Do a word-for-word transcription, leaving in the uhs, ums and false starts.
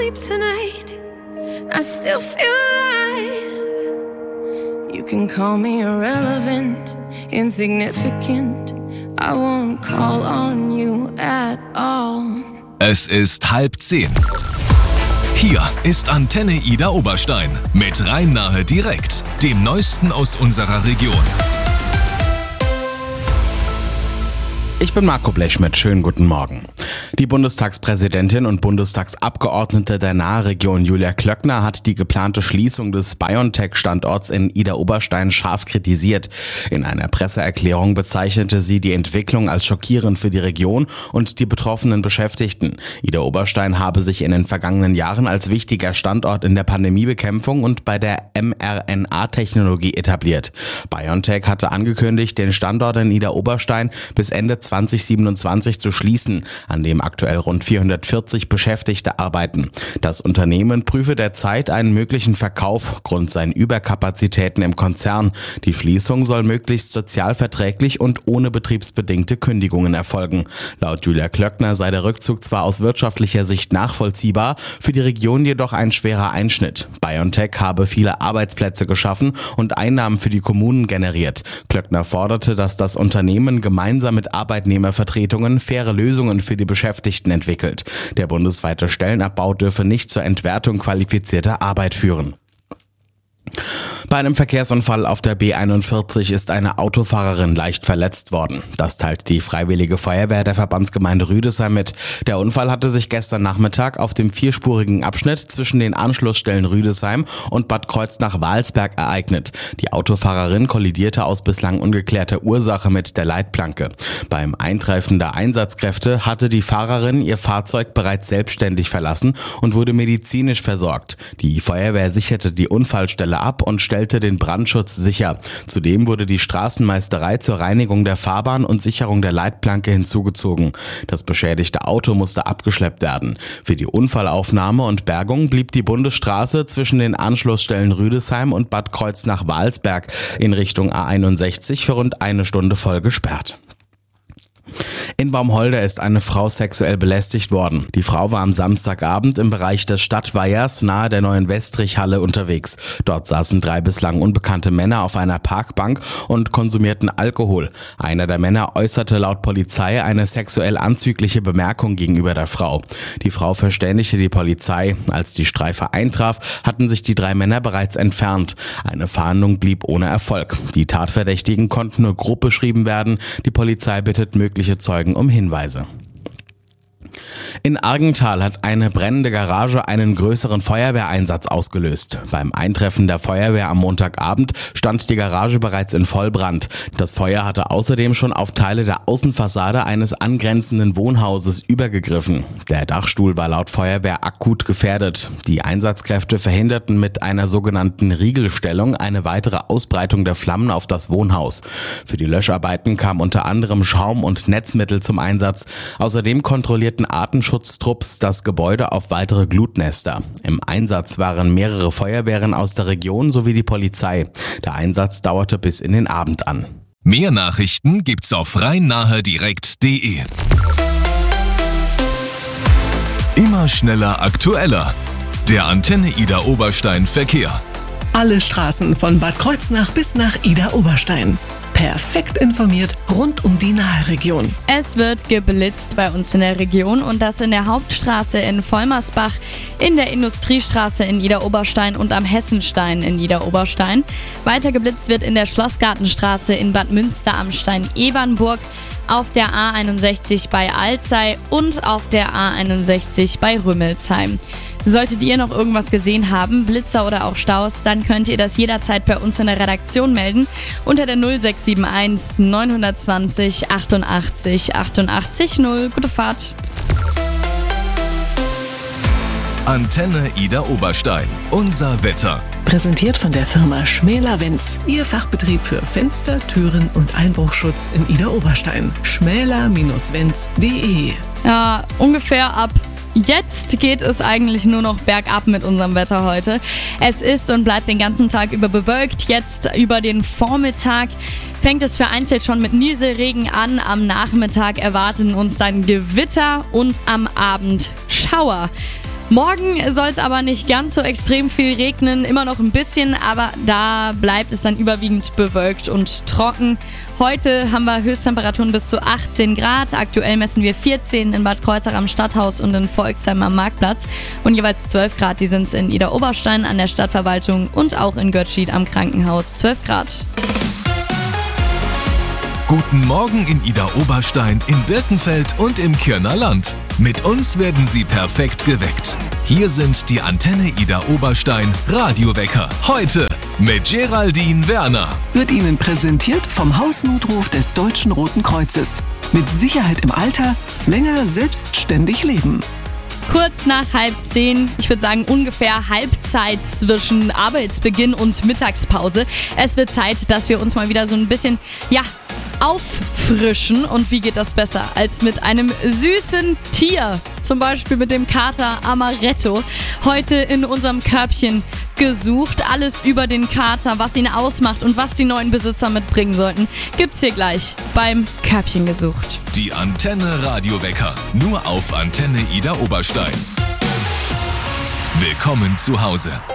sleep tonight, I still feel alive. You can call me irrelevant, insignificant, I won't call on you at all. Es ist halb zehn. Hier ist Antenne Ida Oberstein mit Rhein-Nahe direkt, dem Neuesten aus unserer Region. Ich bin Marco Blechschmidt, schönen guten Morgen. Die Bundestagspräsidentin und Bundestagsabgeordnete der Nahe-Region Julia Klöckner hat die geplante Schließung des BioNTech-Standorts in Ida-Oberstein scharf kritisiert. In einer Presseerklärung bezeichnete sie die Entwicklung als schockierend für die Region und die betroffenen Beschäftigten. Ida-Oberstein habe sich in den vergangenen Jahren als wichtiger Standort in der Pandemiebekämpfung und bei der mRNA-Technologie etabliert. BioNTech hatte angekündigt, den Standort in Ida-Oberstein bis Ende zwanzig siebenundzwanzig zu schließen, an dem aktuell rund vierhundertvierzig Beschäftigte arbeiten. Das Unternehmen prüfe derzeit einen möglichen Verkauf aufgrund seinen Überkapazitäten im Konzern. Die Schließung soll möglichst sozialverträglich und ohne betriebsbedingte Kündigungen erfolgen. Laut Julia Klöckner sei der Rückzug zwar aus wirtschaftlicher Sicht nachvollziehbar, für die Region jedoch ein schwerer Einschnitt. BioNTech habe viele Arbeitsplätze geschaffen und Einnahmen für die Kommunen generiert. Klöckner forderte, dass das Unternehmen gemeinsam mit Arbeitnehmervertretungen faire Lösungen für die Beschäftigten entwickelt. Der bundesweite Stellenabbau dürfe nicht zur Entwertung qualifizierter Arbeit führen. Bei einem Verkehrsunfall auf der B einundvierzig ist eine Autofahrerin leicht verletzt worden. Das teilt die Freiwillige Feuerwehr der Verbandsgemeinde Rüdesheim mit. Der Unfall hatte sich gestern Nachmittag auf dem vierspurigen Abschnitt zwischen den Anschlussstellen Rüdesheim und Bad Kreuznach-Walsberg ereignet. Die Autofahrerin kollidierte aus bislang ungeklärter Ursache mit der Leitplanke. Beim Eintreffen der Einsatzkräfte hatte die Fahrerin ihr Fahrzeug bereits selbstständig verlassen und wurde medizinisch versorgt. Die Feuerwehr sicherte die Unfallstelle ab und stellte den Brandschutz sicher. Zudem wurde die Straßenmeisterei zur Reinigung der Fahrbahn und Sicherung der Leitplanke hinzugezogen. Das beschädigte Auto musste abgeschleppt werden. Für die Unfallaufnahme und Bergung blieb die Bundesstraße zwischen den Anschlussstellen Rüdesheim und Bad Kreuznach-Walsberg in Richtung A einundsechzig für rund eine Stunde voll gesperrt. In Baumholder ist eine Frau sexuell belästigt worden. Die Frau war am Samstagabend im Bereich des Stadtweihers nahe der neuen Westrich-Halle unterwegs. Dort saßen drei bislang unbekannte Männer auf einer Parkbank und konsumierten Alkohol. Einer der Männer äußerte laut Polizei eine sexuell anzügliche Bemerkung gegenüber der Frau. Die Frau verständigte die Polizei. Als die Streife eintraf, hatten sich die drei Männer bereits entfernt. Eine Fahndung blieb ohne Erfolg. Die Tatverdächtigen konnten nur grob beschrieben werden. Die Polizei bittet mögliche Zeugen um Hinweise. In Argenthal hat eine brennende Garage einen größeren Feuerwehreinsatz ausgelöst. Beim Eintreffen der Feuerwehr am Montagabend stand die Garage bereits in Vollbrand. Das Feuer hatte außerdem schon auf Teile der Außenfassade eines angrenzenden Wohnhauses übergegriffen. Der Dachstuhl war laut Feuerwehr akut gefährdet. Die Einsatzkräfte verhinderten mit einer sogenannten Riegelstellung eine weitere Ausbreitung der Flammen auf das Wohnhaus. Für die Löscharbeiten kam unter anderem Schaum und Netzmittel zum Einsatz. Außerdem kontrollierten Artenschutztrupps das Gebäude auf weitere Glutnester. Im Einsatz waren mehrere Feuerwehren aus der Region sowie die Polizei. Der Einsatz dauerte bis in den Abend an. Mehr Nachrichten gibt's auf rhein-nahe direkt punkt de. Immer schneller aktueller. Der Antenne Ida Oberstein Verkehr. Alle Straßen von Bad Kreuznach bis nach Ida Oberstein. Perfekt informiert rund um die Nahe-Region. Es wird geblitzt bei uns in der Region und das in der Hauptstraße in Vollmersbach, in der Industriestraße in Ida Oberstein und am Hessenstein in Ida Oberstein. Weiter geblitzt wird in der Schlossgartenstraße in Bad Münster am Stein-Ebernburg, auf der A einundsechzig bei Alzey und auf der A einundsechzig bei Rümmelsheim. Solltet ihr noch irgendwas gesehen haben, Blitzer oder auch Staus, dann könnt ihr das jederzeit bei uns in der Redaktion melden unter der null sechs sieben eins neun zwei null achtundachtzig achtundachtzig null. Gute Fahrt! Antenne Ida Oberstein. Unser Wetter. Präsentiert von der Firma Schmäler-Wenz. Ihr Fachbetrieb für Fenster, Türen und Einbruchschutz in Ida Oberstein. schmäler Wenz punkt de. Ja, ungefähr ab jetzt geht es eigentlich nur noch bergab mit unserem Wetter heute. Es ist und bleibt den ganzen Tag über bewölkt. Jetzt über den Vormittag fängt es vereinzelt schon mit Nieselregen an. Am Nachmittag erwarten uns dann Gewitter und am Abend Schauer. Morgen soll es aber nicht ganz so extrem viel regnen, immer noch ein bisschen, aber da bleibt es dann überwiegend bewölkt und trocken. Heute haben wir Höchsttemperaturen bis zu achtzehn Grad, aktuell messen wir vierzehn in Bad Kreuznach am Stadthaus und in Volksheim am Marktplatz und jeweils zwölf Grad, die sind es in Idar-Oberstein an der Stadtverwaltung und auch in Götzschied am Krankenhaus, zwölf Grad. Guten Morgen in Idar-Oberstein, in Birkenfeld und im Kirner Land. Mit uns werden Sie perfekt geweckt. Hier sind die Antenne Idar-Oberstein Radiowecker. Heute mit Geraldine Werner. Wird Ihnen präsentiert vom Hausnotruf des Deutschen Roten Kreuzes. Mit Sicherheit im Alter, länger selbstständig leben. Kurz nach halb zehn, ich würde sagen ungefähr Halbzeit zwischen Arbeitsbeginn und Mittagspause. Es wird Zeit, dass wir uns mal wieder so ein bisschen, ja, auffrischen. Und wie geht das besser als mit einem süßen Tier? Zum Beispiel mit dem Kater Amaretto. Heute in unserem Körbchen gesucht. Alles über den Kater, was ihn ausmacht und was die neuen Besitzer mitbringen sollten, gibt's hier gleich beim Körbchen gesucht. Die Antenne Radiowecker, nur auf Antenne Idar-Oberstein. Willkommen zu Hause.